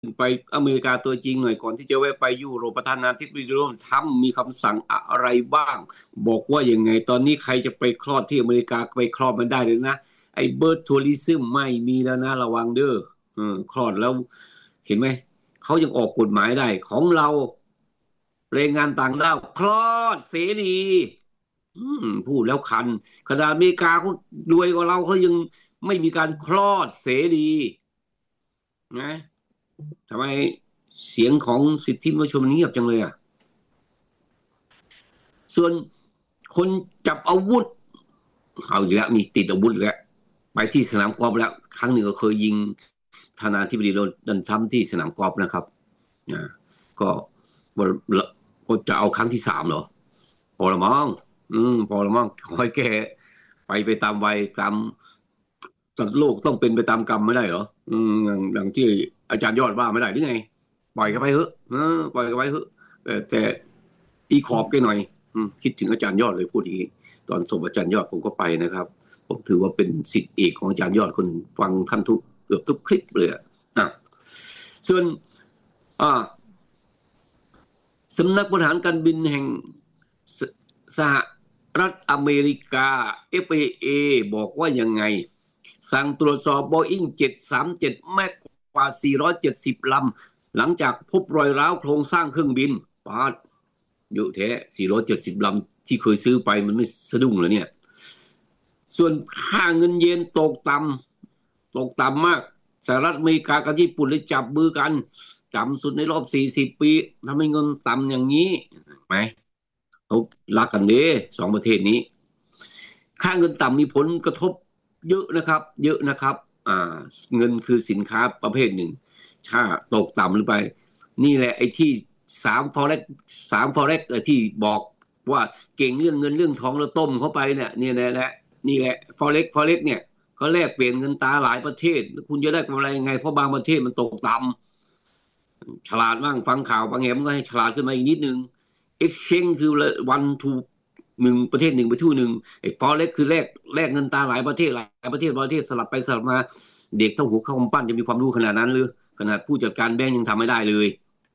ไปอเมริกาตัวจริงหน่อยก่อนที่จะแวะไปยุโรปประธานาธิบดีโดนัลด์ทรัมป์มีคำสั่งอะไรบ้างบอกว่ายังไงตอนนี้ใครจะไปคลอดที่อเมริกาไปคลอดมันได้เลยนะไอ้เบิร์ดทัวริซึมไม่มีแล้วนะระวังเด้อคลอดแล้วเห็นไหมเขายังออกกฎหมายได้ของเราแรงงานต่างด้าวคลอดเสรีพูดแล้วคันขนาดอเมริกาเขารวยกว่าเราเขายังไม่มีการคลอดเสรีนะทำไมเสียงของสิทธิมนุษยชนมันเงียบจังเลยอ่ะส่วนคนจับอาวุธเอาอีกแล้วมีติดอาวุธแล้วไปที่สนามกอล์ฟแล้วครั้งหนึ่งก็เคยยิงธนาธิบดีโดนัลด์ทรัมป์ที่สนามกอล์ฟนะครับก็ก็จะเอาครั้งที่3เหรอพอละมั้งพอละมั้งขอให้แกไปตามวัยตามสัตว์โลกต้องเป็นไปตามกรรมไม่ได้เหรออย่างที่อาจารย์ยอดว่าไม่ได้หรือไงปล่อยกันไปเถอะปล่อยกันไปเถอะแต่อีขอบแกหน่อยคิดถึงอาจารย์ยอดเลยพูดอย่างนี้ตอนส่งอาจารย์ยอดผมก็ไปนะครับผมถือว่าเป็นศิษย์เอกของอาจารย์ยอดคนหนึ่งฟังท่านเกือบทุกคลิปเลยส่วนสำนักบริหารการบินแห่งสหรัฐอเมริกา FAA บอกว่ายังไงสั่งตรวจสอบ Boeing 737 MAX กว่า470 ลำหลังจากพบรอยร้าวโครงสร้างเครื่องบินปาดเยอะแท้470 ลำที่เคยซื้อไปมันไม่สะดุ้งเลยเนี่ยส่วนค่าเงินเยนตกต่ำมากสหรัฐอเมริกากับญี่ปุ่นเลยจับมือกันต่ำสุดในรอบ40 ปีทำให้เงินต่ำอย่างนี้ไหมเขารักกันเด้2 ประเทศนี้ค่าเงินต่ำมีผลกระทบเยอะนะครับเงินคือสินค้าประเภทหนึ่งถ้าตกต่ำลงไปนี่แหละไอ้ที่3 ฟอเร็กที่บอกว่าเก่งเรื่องเงินเรื่องทองแล้วต้มเข้าไปเนี่ยนี่แหละฟอเร็กเนี่ยเขาแลกเปลี่ยนเงินตาหลายประเทศคุณจะได้กำไรยังไงเพราะบางประเทศมันตกต่ำฉลาดบ้างฟังข่าวบางแห่งมันก็ให้ฉลาดขึ้นมาอีกนิดนึง exchange คือวันทูหนึ่งประเทศหนึ่งไปทู่หนึ่งไอ้ฟอเร็กคือแลกเงินตาหลายประเทศสลับไปสลับมาเด็กเท่าหัวเข้ากำปั้นจะมีความรู้ขนาดนั้นหรือขนาดผู้จัดการแบงก์ยังทำไม่ได้เลย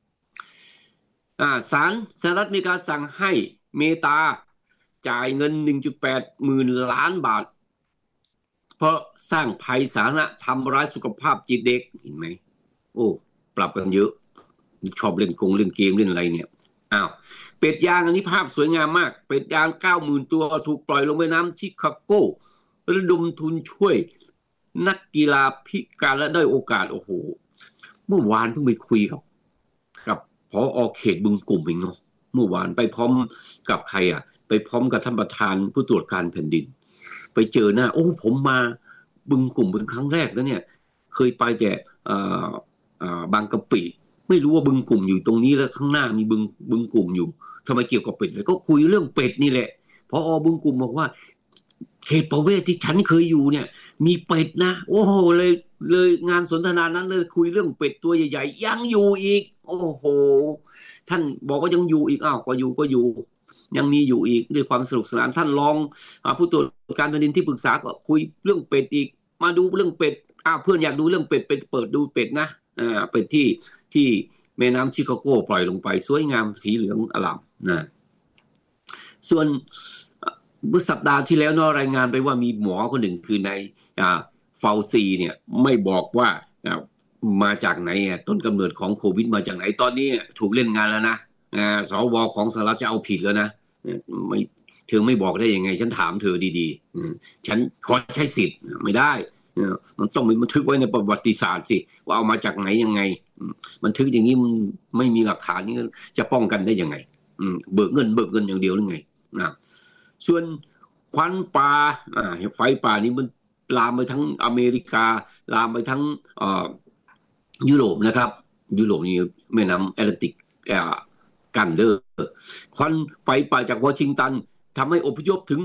ศาลสหรัฐอเมริกาสั่งให้เมตาจ่ายเงิน 1.8 หมื่นล้านบาทเพราะสร้างภัยสาธารณะทำร้ายสุขภาพจิตเด็กเห็นไหมโอ้ปรับกันเยอะชอบเล่นเล่นเกมเล่นอะไรเนี่ยเป็ดยางอันนี้ภาพสวยงามมากเป็ดยาง 90,000 ตัวถูกปล่อยลงแม่น้ำชิคาโกระดมทุนช่วยนักกีฬาพิการและได้โอกาสโอ้โหเมื่อวานเพิ่งไปคุยกับผอ.เขตบึงกลุ่มเองเนาะเมื่อวานไปพร้อมกับใครไปพร้อมกับท่านประธานผู้ตรวจการแผ่นดินไปเจอหน้าโอ้ผมมาบึงกลุ่มเป็นครั้งแรกแล้วเนี่ยเคยไปแต่บางกะปิไม่รู้ว่าบึงกลุ่มอยู่ตรงนี้แล้วข้างหน้ามีบึงกลุ่มอยู่ทำไมเกี่ยวกับเป็ดเลยก็คุยเรื่องเป็ดนี่แหละพอบึงกลุ่มบอกว่าเขตประเวศที่ฉันเคยอยู่เนี่ยมีเป็ดนะโอ้โหเลยงานสนทนานั้นเลยคุยเรื่องเป็ดตัวใหญ่ๆยังอยู่อีกโอ้โหท่านบอกว่ายังอยู่อีกก็อยู่ยังมีอยู่อีกด้วยความสนุกสนานท่านรองผู้ตรวจการแผ่นดินที่ปรึกษาก็คุยเรื่องเป็ดอีกมาดูเรื่องเป็ดเพื่อนอยากดูเรื่องเป็ดไปเปิดดูเป็ดนะเป็ดที่แม่น้ำชิคาโกปล่อยลงไปสวยงามสีเหลืองอลามนะส่วนเมื่อสัปดาห์ที่แล้วเนาะรายงานไปว่ามีหมอคนหนึ่งคือในฟาวซีเนี่ยไม่บอกว่ามาจากไหนต้นกำเนิดของโควิดมาจากไหนตอนนี้ถูกเล่นงานแล้วนะสวของสหรัฐจะเอาผิดแล้วนะไม่เธอไม่บอกได้ยังไงฉันถามเธอดีๆฉันขอใช้สิทธิ์ไม่ได้มันต้องมีบันทึกไว้ในประวัติศาสตร์สิว่าเอามาจากไหนยังไงบันทึกอย่างนี้มันไม่มีหลักฐานนี่จะป้องกันได้ยังไงเบิกเงินอย่างเดียวหรือไงส่วนควันป่าไฟป่านี้มันลามไปทั้งอเมริกาลามไปทั้งยุโรปนะครับยุโรปนี่แม่น้ำแอตแลนติกกันเดอร์ควันไฟป่าจากวอชิงตันทำให้อพยพถึง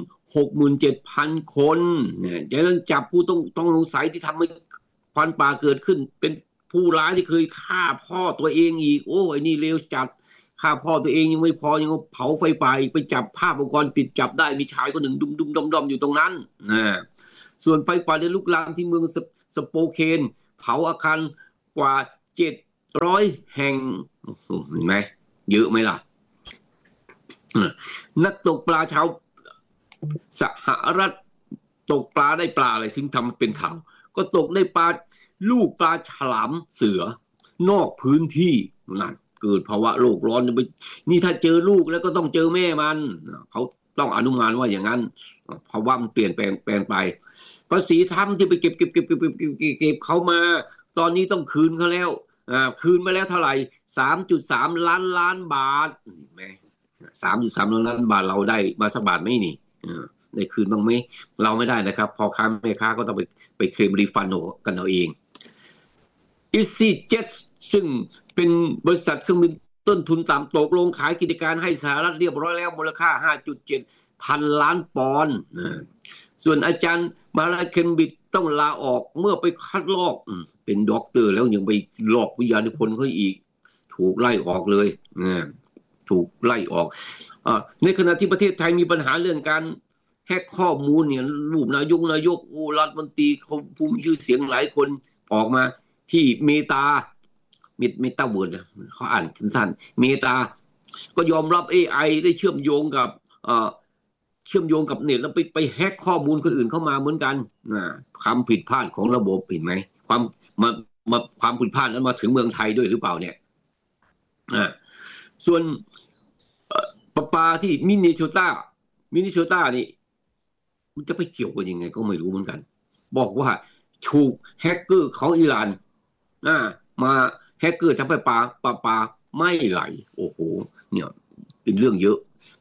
67,000 คนเนี่ยจะต้องจับผู้ต้องสงสัยที่ทำให้ควันป่าเกิดขึ้นเป็นผู้ร้ายที่เคยฆ่าพ่อตัวเองอีกโอ้ไอ้นี่เลวจัดฆ่าพ่อตัวเองยังไม่พอยังเผาไฟป่าอีกไปจับภาพองค์กรปิดจับได้มีชายคนหนึ่งดุมๆดอมๆอยู่ตรงนั้นส่วนไฟป่าได้ลุกลามที่เมืองสโปเคนเผาอาคารกว่า 100 แห่งเห็นไหมเยอะไหมล่ะนักตกปลาชาวสหรัฐตกปลาได้ปลาอะไรถึงทำเป็นข่าวก็ตกได้ปลาลูกปลาฉลามเสือนอกพื้นที่นั่นเกิดภาวะโลกร้อนนี่ถ้าเจอลูกแล้วก็ต้องเจอแม่มันเขาต้องอนุมานว่าอย่างนั้นภาวะมันเปลี่ยนแปลงไปภาษีทำที่ไปเก็บเขามาตอนนี้ต้องคืนเขาแล้วคืนมาแล้วเท่าไหร่ 3.3 ล้านบาทเห็นไหม3.3 ล้านบาทเราได้มาสักบาทไหมนี่ได้คืนบ้างไหมเราไม่ได้นะครับพอค้าแม่ค้าก็ต้องไปเคลมรีฟันกันเอาเอง EasyJet ซึ่งเป็นบริษัทเครื่องบินต้นทุนต่ำตกลงขายกิจการให้สหรัฐเรียบร้อยแล้วมูลค่า 5.7 พันล้านปอนด์ส่วนอาจารย์มาลาเคนบิดต้องลาออกเมื่อไปคัดลอกเป็นด็อกเตอร์แล้วยังไปลอกวิทยานิพนธ์เขาอีกถูกไล่ออกเลยถูกไล่ออกในขณะที่ประเทศไทยมีปัญหาเรื่องการแฮกข้อมูลเนี่ยรูปนายกรัฐมนตรีเขาผู้มีชื่อเสียงหลายคนออกมาที่เมตาเวิร์ดเขาอ่านสั้นๆเมตาก็ยอมรับ AI ได้เชื่อมโยงกับเน็ตแล้วไปแฮกข้อมูลคนอื่นเข้ามาเหมือนกันความผิดพลาดของระบบเห็นไหมความผิดพลาดนั้นมาถึงเมืองไทยด้วยหรือเปล่าเนี่ยส่วนปาที่มินนิโซตานี่มันจะไปเกี่ยวกันยังไงก็ไม่รู้เหมือนกันบอกว่าถูกแฮกเกอร์ของอิหร่านมาแฮกเกอร์ทำให้ปลาไม่ไหลโอ้โหเนี่ยเป็นเรื่องเยอะ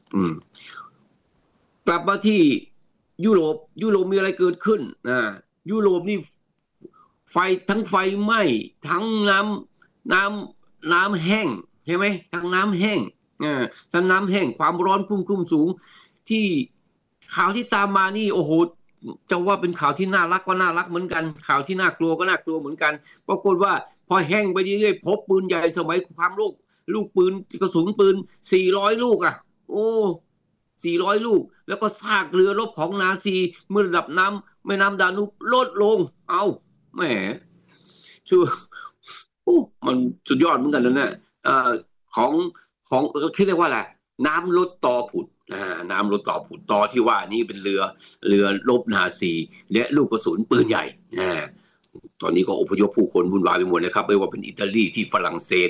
กลับมาที่ยุโรปมีอะไรเกิดขึ้นยุโรปนี่ไฟไหม้ทั้งน้ำแห้งใช่ไหมทั้งน้ำแห้งทั้งน้ำแห้งความร้อนพุ่งสูงที่ข่าวที่ตามมานี่โอ้โหจะว่าเป็นข่าวที่น่ารักก็น่ารักเหมือนกันข่าวที่น่ากลัวก็น่ากลัวเหมือนกันปรากฏว่าพอแห้งไปเรื่อยๆพบปืนใหญ่สมัยความลูกปืนกระสุนปืน400 ลูกโอ้400 ลูกแล้วก็ซากเรือรบของนาซีเมื่อระดับน้ำแม่น้ำดานูบลดลงแหมชื่อมันสุดยอดเหมือนกันนะเนี่ยของคิดเรียกว่าอะไรน้ำลดต่อผุดน้ำลดต่อผุดต่อที่ว่านี้เป็นเรือรบนาซีและลูกกระสุนปืนใหญ่ตอนนี้ก็อพยพผู้คนวุ่นวายไปหมดเลยครับไม่ว่าเป็นอิตาลีที่ฝรั่งเศส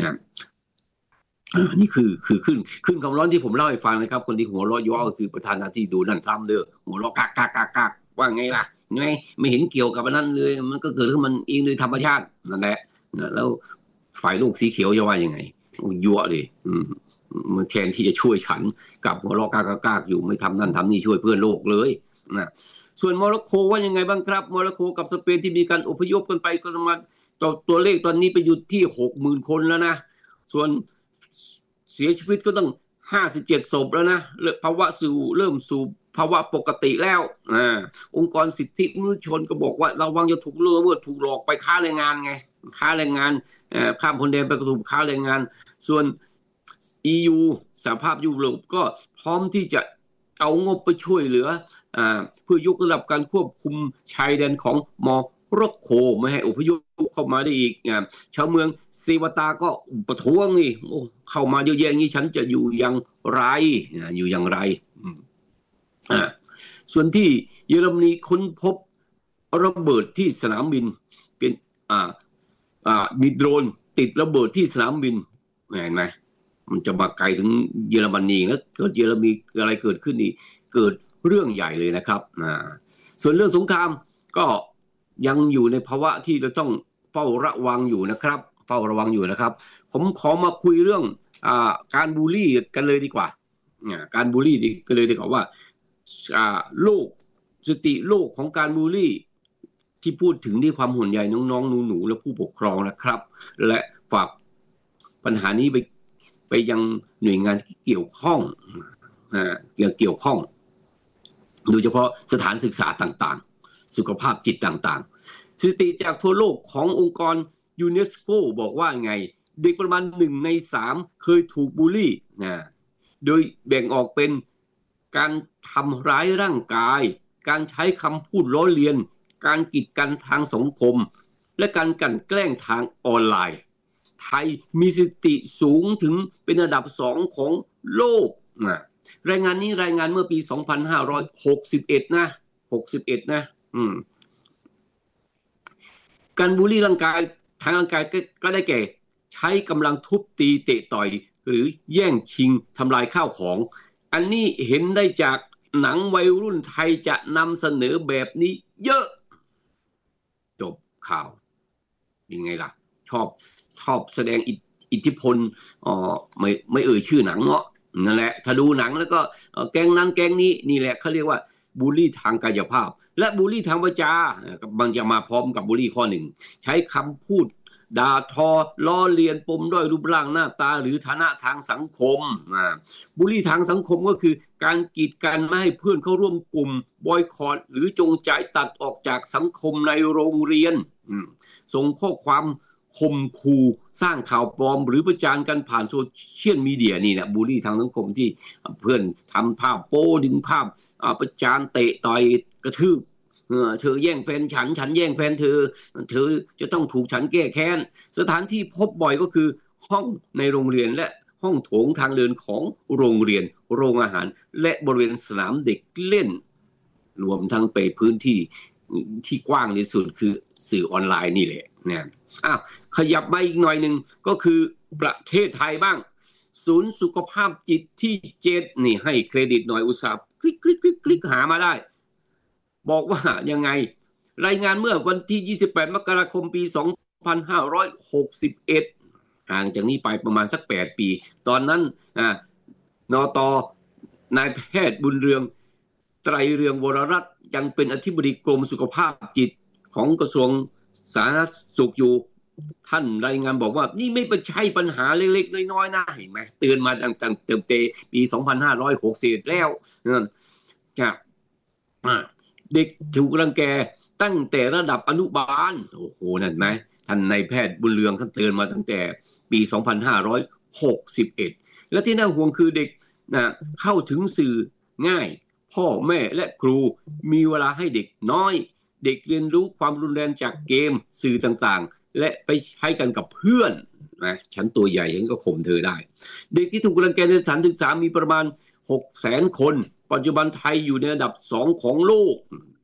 นี่คือขึ้นความร้อนที่ผมเล่าให้ฟังนะครับคนที่หัวเราะย่อก็คือประธานาธิบดีโดนัลด์ทรัมป์เด้อหัวเราะกักว่าไงล่ะไม่เห็นเกี่ยวกับนั้นเลยมันก็เกิดขึ้นมันเองโดยธรรมชาตินั่นแหละแล้วฝ่ายลูกสีเขียวจะว่ายังไงยั่วเลยมันแทนที่จะช่วยฉันกับหัวเราะกากอยู่ไม่ทำนั่นทำนี่ช่วยเพื่อนโลกเลยนะส่วนโมร็อกโกว่ายังไงบ้างครับโมร็อกโกกับสเปนที่มีการอพยพกันไปก็ประมาณตัวเลขตอนนี้ไปอยู่ที่ 60,000 คนแล้วนะส่วนเสียชีวิตก็ต้อง57 ศพแล้วนะภาวะเริ่มสู่ภาวะปกติแล้วองค์กรสิทธิมนุษยชนก็บอกว่าระวังจะถูกถูกหลอกไปค้าแรงงานไงค้าแรงงานข้ามพรมแดนไปก็ถูกค้าแรงงานส่วน EU สหภาพยุโรปก็พร้อมที่จะเอางบไปช่วยเหลือเพื่อยกระดับการควบคุมชายแดนของโมร็อกโกไม่ให้อพยพเข้ามาได้อีกชาวเมืองซีวาตาก็ประท้วงนี่เข้ามาเยอะแยะงี้ฉันจะอยู่อย่างไรส่วนที่เยอรมนีค้นพบระเบิดที่สนามบินเป็นมีโดรนติดระเบิดที่สนามบินเห็นไหมมันจะมาไกลถึงเยอรมนีแล้วเกิดเยอรมนีอะไรเกิดขึ้นนี่เกิดเรื่องใหญ่เลยนะครับส่วนเรื่องสงครามก็ยังอยู่ในภาวะที่จะต้องเฝ้าระวังอยู่นะครับผมขอมาคุยเรื่องการบูลลี่กันเลยดีกว่าการบูลลี่กันเลยดีกว่าว่าสติโลกของการบูลลี่ที่พูดถึงด้วยความห่วงใยน้องๆหนูๆและผู้ปกครองนะครับและฝากปัญหานี้ไปยังหน่วยงานที่เกี่ยวข้องโดยเฉพาะสถานศึกษาต่างๆสุขภาพจิตต่างๆสถิติจากทั่วโลกขององค์กรยูเนสโกบอกว่าไงเด็กประมาณ1 ใน 3เคยถูกบูลลี่โดยแบ่งออกเป็นการทำร้ายร่างกายการใช้คำพูดล้อเลียนการกีดกันทางสังคมและการกลั่นแกล้งทางออนไลน์ไทยมีสถิติสูงถึงเป็นอันดับ2ของโลกนะรายงานนี้รายงานเมื่อปี2561นะ61นะการบูลลี่ร่างกายทางร่างกายก็ได้แก่ใช้กำลังทุบตีเตะต่อยหรือแย่งชิงทำลายข้าวของอันนี้เห็นได้จากหนังวัยรุ่นไทยจะนำเสนอแบบนี้เยอะจบข่าวยังไงล่ะชอบแสดงอิทธิพลไม่เอ่ยชื่อหนังเนาะนั่นแหละถ้าดูหนังแล้วก็แก๊งนั้นแก๊งนี้นี่แหละเขาเรียกว่าบูลลี่ทางกายภาพและบูลลี่ทางวาจาบางจะมาพร้อมกับบูลลี่ข้อหนึ่งใช้คำพูดด่าทอล้อเลียนปมด้อยรูปร่างหน้าตาหรือฐานะทางสังคมบูลลี่ทางสังคมก็คือการกีดกันไม่ให้เพื่อนเข้าร่วมกลุ่มบอยคอตหรือจงใจตัดออกจากสังคมในโรงเรียนส่งข้อความข่มขู่สร้างข่าวปลอมหรือประจานกันผ่านโซเชียลมีเดียนี่แหละบูลลี่ทางสังคมที่เพื่อนทำภาพโป้ดึงภาพประจานเตะต่อยกระทืบเธอแย่งแฟนฉันแย่งแฟนเธอจะต้องถูกฉันแก้แค้นสถานที่พบบ่อยก็คือห้องในโรงเรียนและห้องโถงทางเดินของโรงเรียนโรงอาหารและบริเวณสนามเด็กเล่นรวมทั้งไปพื้นที่ที่กว้างที่สุดคือสื่อออนไลน์นี่แหละเนี่ยขยับมาอีกหน่อยหนึ่งก็คือประเทศไทยบ้างศูนย์สุขภาพจิตที่7นี่ให้เครดิตหน่อยอุตส่าห์คลิกหามาได้บอกว่ายังไงรายงานเมื่อวันที่28มกราคมปี2561ห่างจากนี้ไปประมาณสัก8ปีตอนนั้นนต.นายแพทย์บุญเรืองไตรเรืองวรรัตน์ยังเป็นอธิบดีกรมสุขภาพจิตของกระทรวงสาธารณสุขอยู่ท่านรายงานบอกว่านี่ไม่ใช่ปัญหาเล็กๆน้อยๆนะเห็นไหมเตือนมาตั้งแต่ปี2561แล้วนะครับเด็กถูกรังแกตั้งแต่ระดับอนุบาลโอ้โหนั่นไหมท่านนายแพทย์บุญเรืองท่านเตือนมาตั้งแต่ปี2561และที่น่าห่วงคือเด็กเข้าถึงสื่อง่ายพ่อแม่และครูมีเวลาให้เด็กน้อยเด็กเรียนรู้ความรุนแรงจากเกมสื่อต่างๆและไปใช้กันกับเพื่อนนะฉันตัวใหญ่ฉันก็ข่มเธอได้เด็กที่ถูกรังแกในสถานศึกษามีประมาณ 600,000 คนปัจจุบันไทยอยู่ในอันดับ2ของโลก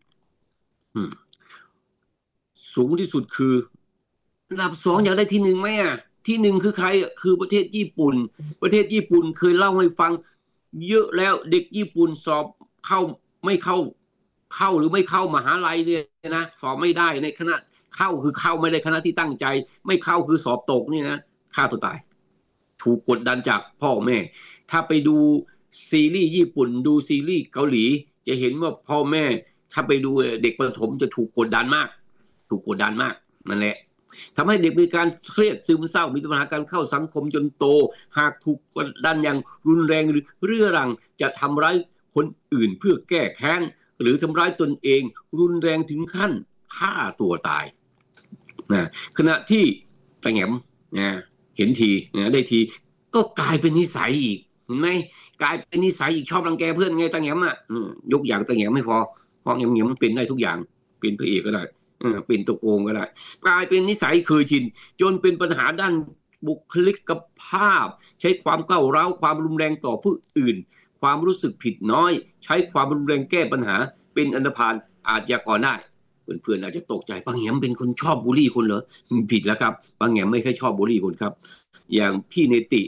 สูงที่สุดคืออันดับ2อยากได้ที่1ไหมที่1คือใครคือประเทศญี่ปุ่นประเทศญี่ปุ่นเคยเล่าให้ฟังเยอะแล้วเด็กญี่ปุ่นสอบเข้าไม่เข้าหรือไม่เข้ามหาลัยเนี่ยนะสอบไม่ได้ในคณะเข้าคือเข้าไม่ได้คณะที่ตั้งใจไม่เข้าคือสอบตกนี่นะฆ่าตัวตายถูกกดดันจากพ่อแม่ถ้าไปดูซีรีส์ญี่ปุ่นดูซีรีส์เกาหลีจะเห็นว่าพ่อแม่ถ้าไปดูเด็กประถมจะถูกกดดันมากนั่นแหละทำให้เด็กมีการเครียดซึมเศร้ามีปัญหาการเข้าสังคมจนโตหากถูกกดดันอย่างรุนแรงหรือเรื้อรังจะทำร้ายคนอื่นเพื่อแก้แค้นหรือทำร้ายตนเองรุนแรงถึงขั้นฆ่าตัวตายนะขณะที่ตะแหงมนะเห็นทีนะได้ทีก็กลายเป็นนิสัยอีกเห็นไหมกลายเป็นนิสัยอีกชอบรังแกเพื่อนไงตะแหงมยกอย่างตะแหงไม่พอเพราะแหงมเป็นได้ทุกอย่างเป็นพระเอกก็ได้เป็นตัวโกงก็ได้กลายเป็นนิสัยเคยชินจนเป็นปัญหาด้านบุคลิกภาพใช้ความก้าวร้าวความรุนแรงต่อผู้อื่นความรู้สึกผิดน้อยใช้ความรุนแรงแก้ปัญหาเป็นอันธพาลอาชญากรได้เพื่อนๆอาจจะตกใจปังแหมเป็นคนชอบบูลลี่คนเหรอผิดแล้วครับปังแหมไม่เคยชอบบูลลี่คนครับอย่างพี่เนติ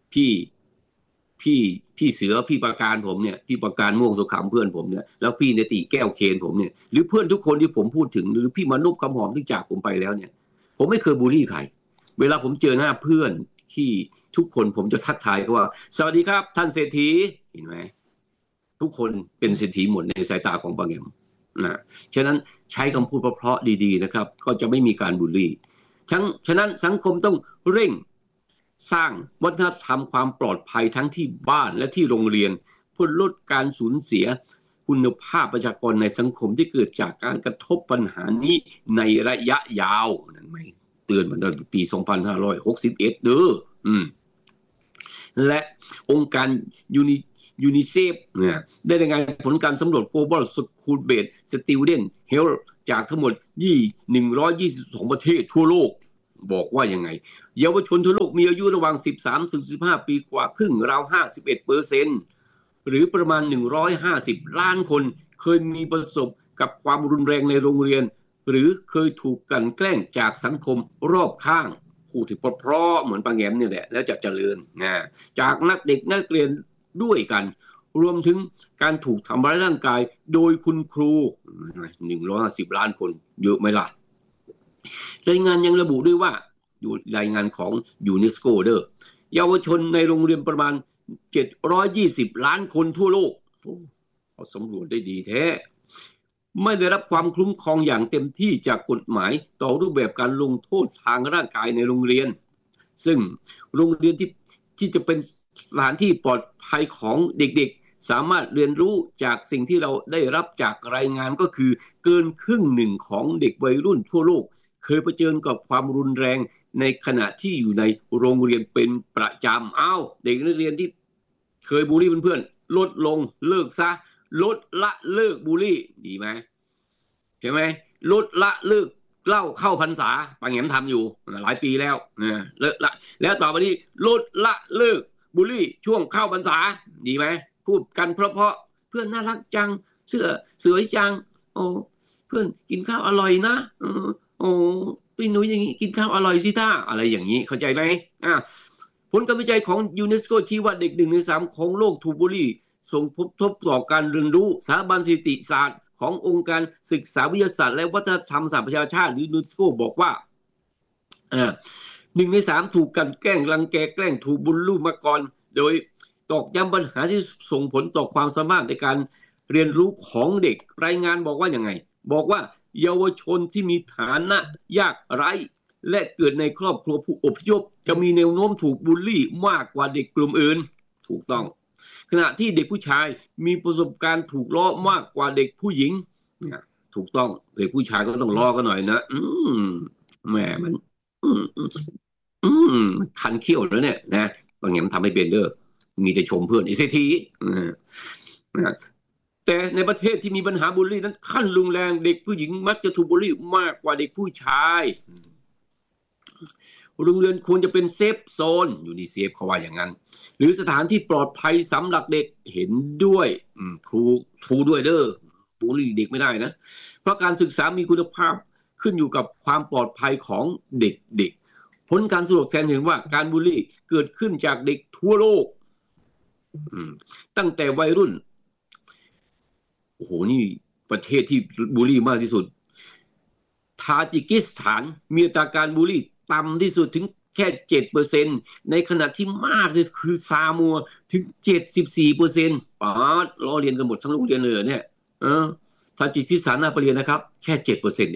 พี่เสือพี่ประการผมเนี่ยพี่ประการม่วงสุขำเพื่อนผมเนี่ยแล้วพี่เนติแก้วเคนผมเนี่ยหรือเพื่อนทุกคนที่ผมพูดถึงหรือพี่มนุษย์คำหอมที่จากผมไปแล้วเนี่ยผมไม่เคยบูลลี่ใครเวลาผมเจอหน้าเพื่อนที่ทุกคนผมจะทักทายเขาว่าสวัสดีครับท่านเศรษฐีเห็นไหมทุกคนเป็นเศรษฐีหมดในสายตาของปังแหมนะฉะนั้นใช้คำพูดเพราะๆดีๆนะครับก็จะไม่มีการบูลลี่ฉะนั้นสังคมต้องเร่งสร้างวัฒนธรรมความปลอดภัยทั้งที่บ้านและที่โรงเรียนเพื่อลดการสูญเสียคุณภาพประชากรในสังคมที่เกิดจากการกระทบปัญหานี้ในระยะยาวนั่นไหมเตือนมาตั้งแต่ปี2561เด้อและองค์การยูนิเซฟเนี่ยได้รายงานผลการสำรวจ Global School Based Student Health จากทั้งหมด122 ประเทศทั่วโลกบอกว่ายังไงเยาวชนทั่วโลกมีอายุระหว่าง13-15 ปีกว่าครึ่งราว 51%หรือประมาณ150ล้านคนเคยมีประสบกับความรุนแรงในโรงเรียนหรือเคยถูกกลั่นแกล้งจากสังคมรอบข้างพูดถึงเพราะเหมือนปาแงมนี่แหละแล้วจะเจริญจากนักเด็กนักเรียนด้วยกันรวมถึงการถูกทำร้ายร่างกายโดยคุณครู150ล้านคนเยอะไหมล่ะรายงานยังระบุด้วยว่าอยู่รายงานของยูเนสโกเด้อเยาวชนในโรงเรียนประมาณ720ล้านคนทั่วโลกเขาสำรวจได้ดีแท้ไม่ได้รับความคุ้มครองอย่างเต็มที่จากกฎหมายต่อรูปแบบการลงโทษทางร่างกายในโรงเรียนซึ่งโรงเรียนที่จะเป็นสถานที่ปลอดภัยของเด็กๆสามารถเรียนรู้จากสิ่งที่เราได้รับจากรายงานก็คือเกินครึ่งหนึ่งของเด็กวัยรุ่นทั่วโลกเคยเผชิญกับความรุนแรงในขณะที่อยู่ในโรงเรียนเป็นประจำเด็กนักเรียนที่เคยบูลลี่เพื่อนๆลดลงเลิกซะลดละเลิกบูลลี่ดีไหมใช่ไหมลดละเลิกเล่าเข้าพรรษาปางแหงมทำอยู่หลายปีแล้วเลิกละแล้วต่อไปนี้ลดละเลิกบูลลี่ช่วงเข้าพรรษาดีไหมพูดกันเพราะเพื่อนน่ารักจังเสื้อสวยจังโอ้เพื่อนกินข้าวอร่อยนะโอ้พี่หนูอย่างนี้กินข้าวอร่อยสิท่าอะไรอย่างนี้เข้าใจไหมผลการวิจัยของยูเนสโกชี้ว่าเด็ก1 ใน 3ของโลกถูกบูลลี่ส่งผลกระทบต่อการเรียนรู้สถาบันสถิติศาสตร์ขององค์การศึกษาวิทยาศาสตร์และวัฒนธรรมสหประชาชาติหรือยูเนสโกบอกว่า1 ใน 3ถูกกันแกล้งรังแกแกล้งถูกบูลลี่มาก่อนโดยตอกย้ำปัญหาที่ส่งผลต่อความสามารถในการเรียนรู้ของเด็กรายงานบอกว่าอย่างไงบอกว่าเยาวชนที่มีฐานะยากไร้และเกิดในครอบครัวผู้อพยพจะมีแนวโน้มถูกบูลลี่มากกว่าเด็กกลุ่มอื่นถูกต้องขณะที่เด็กผู้ชายมีประสบการณ์ถูกล้อมากกว่าเด็กผู้หญิงถูกต้องเด็กผู้ชายก็ต้องล้อกันหน่อยนะแหมมันคันเขี้ยวแล้วเนี่ยนะบางอย่างมันทำให้เป็นเด้อมีแต่ชมเพื่อนอีกทีแต่ในประเทศที่มีปัญหาบูลลี่นั้นขั้นรุนแรงเด็กผู้หญิงมักจะถูกบูลลี่มากกว่าเด็กผู้ชายโรงเรียนควรจะเป็นเซฟโซนยูนิเซฟเขาว่าอย่างนั้นหรือสถานที่ปลอดภัยสำหรับเด็กเห็นด้วยครูด้วยเด้อบูลลี่เด็กไม่ได้นะเพราะการศึกษามีคุณภาพขึ้นอยู่กับความปลอดภัยของเด็กผลการสำรวจแสดงเห็นว่าการบูลลี่เกิดขึ้นจากเด็กทั่วโลกตั้งแต่วัยรุ่นโอ้โหนี่ประเทศที่บูลลี่มากที่สุดทาจิกิสถานมีอัตราการบูลลี่ต่ำที่สุดถึงแค่ 7% ในขณะที่มากที่สุดคือซามัวถึง 74% ป๋าล้อเรียนกันหมดทั้งโรงเรียนเลยเนี่ยทาจิกิสถานน่าไปเรียนนะครับแค่ 7% เอง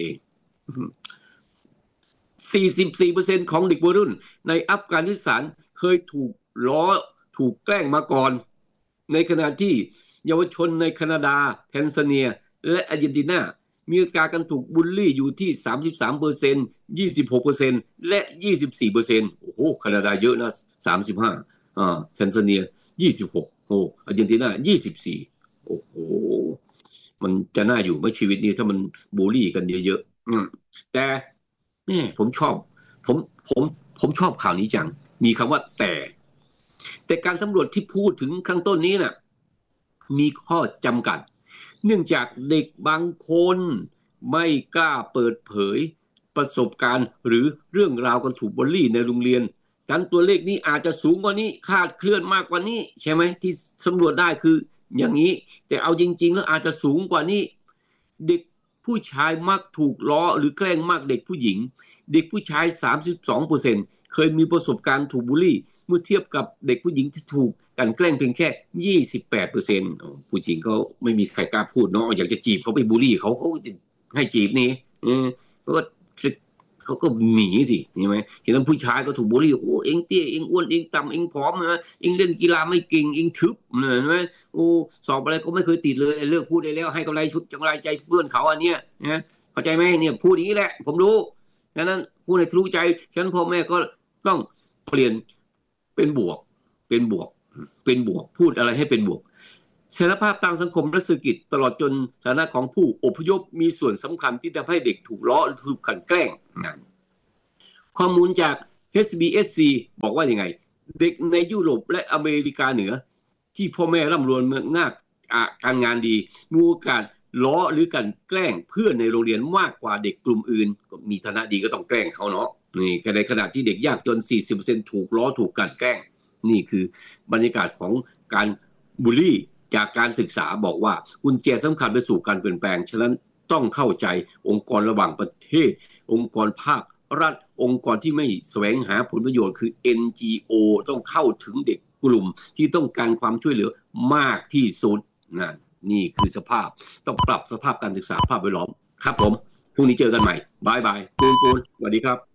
44% ของเด็กวัยรุ่นในอัฟกานิสถานเคยถูกล้อถูกแกล้งมาก่อนในขณะที่เยาวชนในแคนาดาแทนซาเนียและอาร์เจนตินามีอัตราการถูกบูลลี่อยู่ที่ 33% 26% และ 24% โอ้โหแคนาดาเยอะนะ35แทนซาเนีย26โอ้อาร์เจนตินา24โอ้โหมันจะน่าอยู่ไหมชีวิตนี้ถ้ามันบูลลี่กันเยอะๆแต่นี่ผมชอบข่าวนี้จังมีคำว่าแต่การสำรวจที่พูดถึงข้างต้นนี้น่ะมีข้อจำกัดเนื่องจากเด็กบางคนไม่กล้าเปิดเผยประสบการณ์หรือเรื่องราวการถูกบูลลี่ในโรงเรียนดังนั้นตัวเลขนี้อาจจะสูงกว่านี้คาดเคลื่อนมากกว่านี้ใช่ไหมที่สำรวจได้คืออย่างนี้แต่เอาจริงๆแล้วอาจจะสูงกว่านี้เด็กผู้ชายมักถูกล้อหรือแกล้งมากเด็กผู้หญิงเด็กผู้ชาย 32% เคยมีประสบการณ์ถูกบูลลี่เมื่อเทียบกับเด็กผู้หญิงที่ถูกกันแกล้งเพียงแค่ 28% ผู้หญิงเขาไม่มีใครกล้าพูดเนาะอยากจะจีบเขาไปบูลลี่เขาจะให้จีบนี่เขาก็หนีสิใช่ไหมฉะนั้นผู้ชายก็ถูกบูลลี่โอ้เอ็งเตี้ยเอ็งอ้วนเอ็งต่ำเอ็งผอมนะเอ็งเล่นกีฬาไม่เก่งเอ็งทึบเห็นไหมโอ้สอบอะไรก็ไม่เคยติดเลยเลิกพูดได้แล้วให้กำไรชุดกำไรใจเพื่อนเขาอันเนี้ยนะเข้าใจไหมเนี่ยพูดอย่างนี้แหละผมรู้ฉะนั้นพูดในทะลุใจฉะนั้นพ่อแม่ก็ต้องเปลี่ยนเป็นบวกพูดอะไรให้เป็นบวกเสรีภาพทางสังคมและเศรษฐกิจตลอดจนฐานะของผู้อพยพมีส่วนสำคัญที่ทำให้เด็กถูกล้อถูกกลั่นแกล้งข้อมูลจาก HBSC บอกว่ายังไงเด็กในยุโรปและอเมริกาเหนือที่พ่อแม่ร่ำรวยมากการงานดีมีโอกาสล้อหรือการแกล้งเพื่อนในโรงเรียนมากกว่าเด็กกลุ่มอื่นก็มีฐานะดีก็ต้องแกล้งเขาเนาะนี่ในขณะที่เด็กยากจน 40% ถูกล้อถูกกลั่นแกล้งนี่คือบรรยากาศของการบูลลี่จากการศึกษาบอกว่ากุญแจสำคัญไปสู่การเปลี่ยนแปลงฉะนั้นต้องเข้าใจองค์กรระหว่างประเทศองค์กรภาครัฐองค์กรที่ไม่แสวงหาผลประโยชน์คือ NGO ต้องเข้าถึงเด็กกลุ่มที่ต้องการความช่วยเหลือมากที่สุดนั่นนี่คือสภาพต้องปรับสภาพการศึกษาภาพแวดล้อมครับผมพรุ่งนี้เจอกันใหม่บายบายปูนสวัสดีครับ